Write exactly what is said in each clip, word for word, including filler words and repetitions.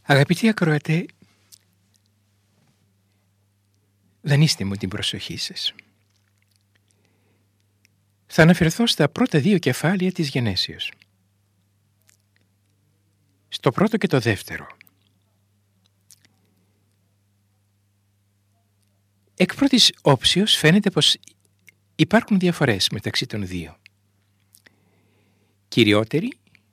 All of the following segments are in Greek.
Αγαπητοί ακροατέ, δανείστε μου την προσοχή σας. Θα αναφερθώ στα πρώτα δύο κεφάλαια της Γενέσεως. Στο πρώτο και το δεύτερο. Εκ πρώτης όψεως φαίνεται πως υπάρχουν διαφορές μεταξύ των δύο. Κυριότερη,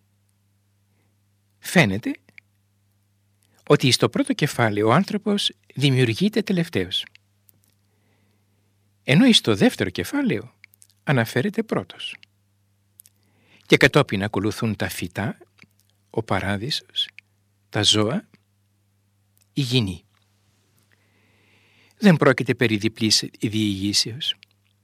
φαίνεται ότι στο πρώτο κεφάλαιο ο άνθρωπος δημιουργείται τελευταίος, ενώ στο δεύτερο κεφάλαιο αναφέρεται πρώτος. Και κατόπιν ακολουθούν τα φυτά, ο παράδεισος, τα ζώα, η γηνή. Δεν πρόκειται περί διπλής διηγήσεως,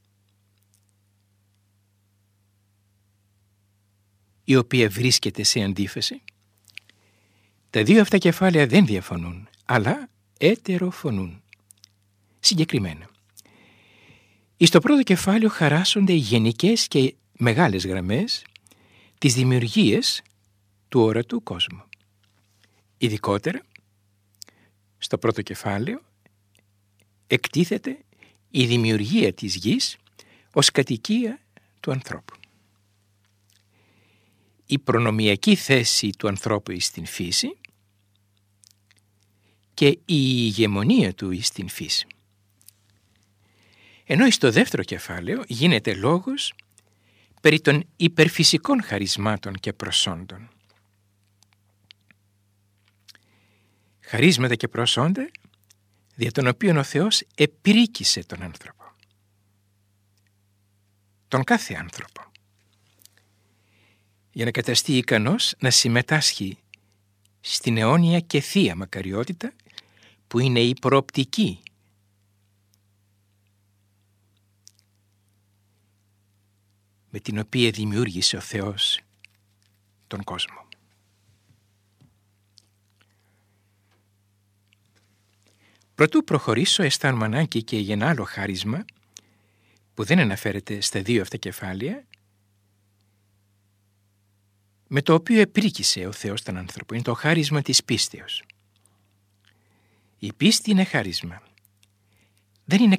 η οποία βρίσκεται σε αντίφαση. Τα δύο αυτά κεφάλαια δεν διαφωνούν, αλλά ετεροφωνούν. Συγκεκριμένα, στο πρώτο κεφάλαιο χαράσσονται οι γενικές και μεγάλες γραμμές της δημιουργίας του ορατού κόσμου. Ειδικότερα, στο πρώτο κεφάλαιο εκτίθεται η δημιουργία της γης ως κατοικία του ανθρώπου. Η προνομιακή θέση του ανθρώπου στην φύση και η ηγεμονία του στην φύση. Ενώ στο δεύτερο κεφάλαιο γίνεται λόγος περί των υπερφυσικών χαρισμάτων και προσόντων. Χαρίσματα και προσόντα δια των οποίων ο Θεός επρίκησε τον άνθρωπο. Τον κάθε άνθρωπο. Για να καταστεί ικανός να συμμετάσχει στην αιώνια και θεία μακαριότητα που είναι η προοπτική με την οποία δημιούργησε ο Θεός τον κόσμο. Προτού προχωρήσω, αισθάνομαι ανάγκη και για ένα άλλο χάρισμα που δεν αναφέρεται στα δύο αυτά κεφάλαια, με το οποίο επρίκησε ο Θεός τον άνθρωπο. Είναι το χάρισμα της πίστεως. Η πίστη είναι χάρισμα. Δεν είναι